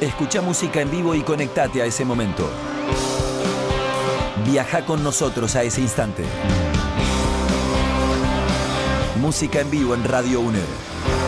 Escucha música en vivo y conectate a ese momento. Viaja con nosotros a ese instante. Música en vivo en Radio UNED.